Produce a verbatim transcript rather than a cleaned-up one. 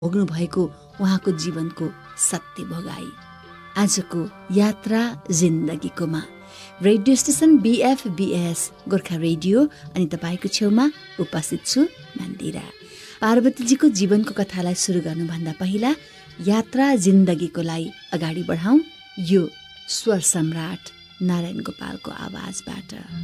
भोग्नु भएको उहाँको जीवनको सत्य भोगाई। आजको यात्रा जिन्दगीकोमा रेडियो स्टेसन बिएफबिएस गोर्खा रेडियो अनि तपाईँको छेउमा उपस्थित छु मन्दिरा। पार्वतीजीको जीवनको कथालाई सुरु गर्नुभन्दा पहिला यात्रा जिन्दगीको लागि अगाडि बढाउँ यो स्वर सम्राट नारायण गोपालको आवाजबाट।